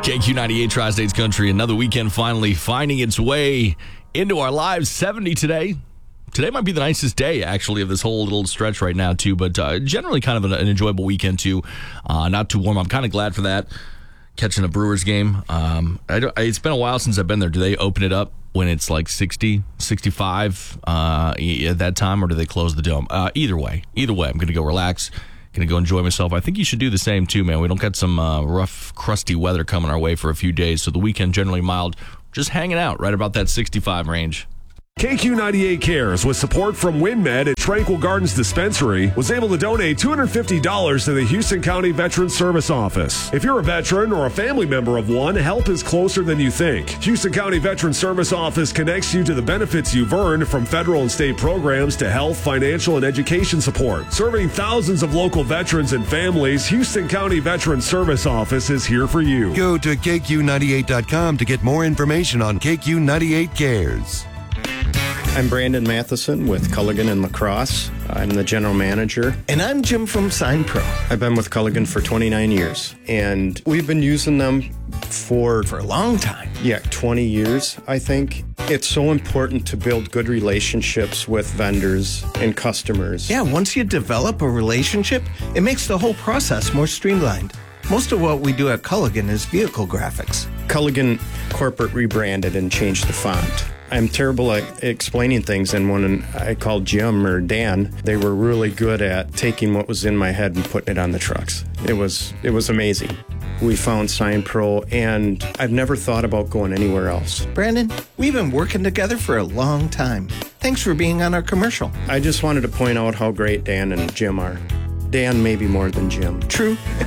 KQ98 Tri-States Country, another weekend finally finding its way into our lives. 70 today. Today might be the nicest day, actually, of this whole little stretch right now, too. But generally kind of an enjoyable weekend, too. Not too warm. I'm kind of glad for that. Catching a Brewers game. It's been a while since I've been there. Do they open it up when it's like 60, 65 at that time, or do they close the dome? Either way, I'm going to go relax. Going to go enjoy myself. I think you should do the same, too, man. We don't get some rough, crusty weather coming our way for a few days, so the weekend generally mild. Just hanging out right about that 65 range. KQ98 Cares, with support from WinMed at Tranquil Gardens Dispensary, was able to donate $250 to the Houston County Veterans Service Office. If you're a veteran or a family member of one, help is closer than you think. Houston County Veterans Service Office connects you to the benefits you've earned, from federal and state programs to health, financial, and education support. Serving thousands of local veterans and families, Houston County Veterans Service Office is here for you. Go to KQ98.com to get more information on KQ98 Cares. I'm Brandon Matheson with Culligan and Lacrosse. I'm the general manager. And I'm Jim from Sign Pro. I've been with Culligan for 29 years, and we've been using them for a long time. 20 years, I think. It's so important to build good relationships with vendors and customers. Yeah, once you develop a relationship, it makes the whole process more streamlined. Most of what we do at Culligan is vehicle graphics. Culligan corporate rebranded and changed the font. I'm terrible at explaining things, and when I called Jim or Dan, they were really good at taking what was in my head and putting it on the trucks. It was amazing. We found Sign Pro, and I've never thought about going anywhere else. Brandon, we've been working together for a long time. Thanks for being on our commercial. I just wanted to point out how great Dan and Jim are. Dan maybe more than Jim. True. Go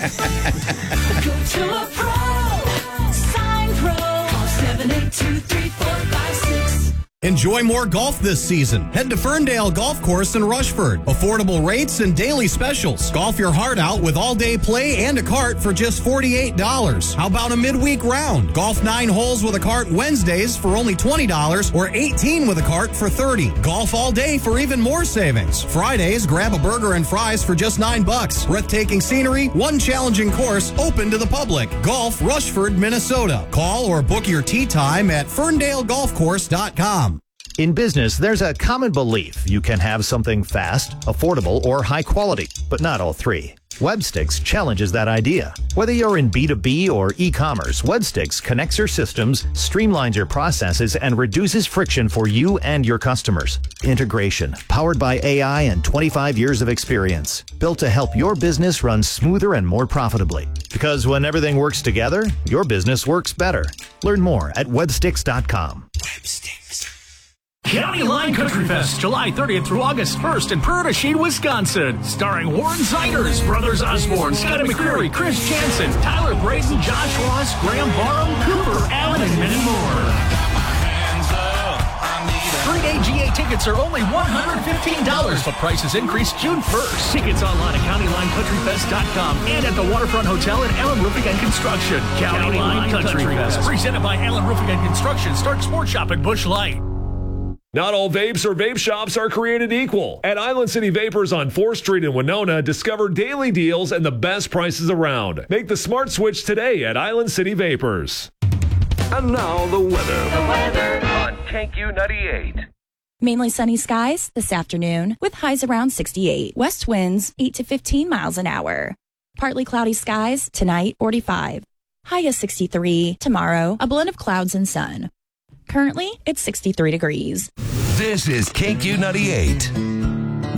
to a pro. Sign Pro. Call 782-3456. Enjoy more golf this season. Head to Ferndale Golf Course in Rushford. Affordable rates and daily specials. Golf your heart out with all-day play and a cart for just $48. How about a midweek round? Golf 9 holes with a cart Wednesdays for only $20 or 18 with a cart for $30. Golf all day for even more savings. Fridays, grab a burger and fries for just $9. Breathtaking scenery, one challenging course, open to the public. Golf Rushford, Minnesota. Call or book your tee time at FerndaleGolfCourse.com. In business, there's a common belief you can have something fast, affordable, or high quality, but not all three. Webstix challenges that idea. Whether you're in B2B or e-commerce, Webstix connects your systems, streamlines your processes, and reduces friction for you and your customers. Integration, powered by AI and 25 years of experience, built to help your business run smoother and more profitably. Because when everything works together, your business works better. Learn more at webstix.com. Webstix. County Line Country Fest, July 30th through August 1st in Purtashine, Wisconsin. Starring Warren Ziders, Brothers Osborne, Scotty McCreery, Chris Jansen, Tyler Braden, Josh Ross, Graham Barham, Cooper Allen, and many more. 3-day GA tickets are only $115, but prices increase June 1st. Tickets online at CountyLineCountryFest.com and at the Waterfront Hotel at Allen Roofing and Construction. County Line Country Fest, presented by Allen Roofing and Construction. Start Sports Shop at Busch Light. Not all vapes or vape shops are created equal. At Island City Vapors on 4th Street in Winona, discover daily deals and the best prices around. Make the smart switch today at Island City Vapors. And now the weather. The weather on KQ98. Mainly sunny skies this afternoon with highs around 68. West winds 8 to 15 miles an hour. Partly cloudy skies tonight, 45. High is 63. Tomorrow, a blend of clouds and sun. Currently, it's 63 degrees. This is KQ98.